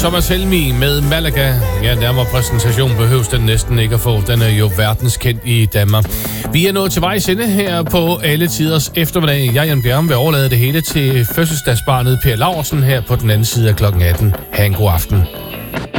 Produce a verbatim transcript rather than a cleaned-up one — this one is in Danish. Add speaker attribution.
Speaker 1: Thomas Helmig med Malaga. Ja, nærmere præsentation behøves den næsten ikke at få. Den er jo verdenskendt i Danmark. Vi er nået til vejs ende her på Alle Tiders Eftermiddag. Jeg, Jan Bjerg, vil overlade det hele til fødselsdagsbarnet Per Laursen her på den anden side af klokken atten. Ha' en god aften.